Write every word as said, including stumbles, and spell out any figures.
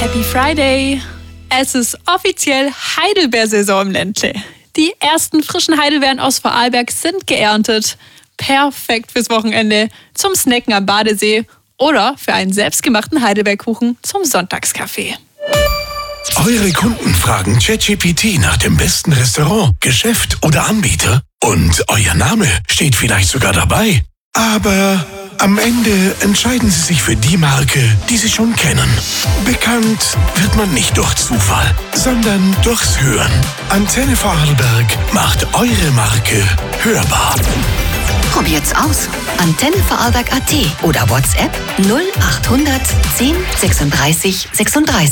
Happy Friday! Es ist offiziell Heidelbeersaison im Ländle. Die ersten frischen Heidelbeeren aus Vorarlberg sind geerntet. Perfekt fürs Wochenende, zum Snacken am Badesee oder für einen selbstgemachten Heidelbeerkuchen zum Sonntagskaffee. Eure Kunden fragen ChatGPT nach dem besten Restaurant, Geschäft oder Anbieter und euer Name steht vielleicht sogar dabei. Aber am Ende entscheiden sie sich für die Marke, die sie schon kennen. Bekannt wird man nicht durch Zufall, sondern durchs Hören. Antenne Vorarlberg macht eure Marke hörbar. Probiert's aus. Antenne Vorarlberg Punkt at oder WhatsApp null acht hundert zehn sechsunddreißig sechsunddreißig.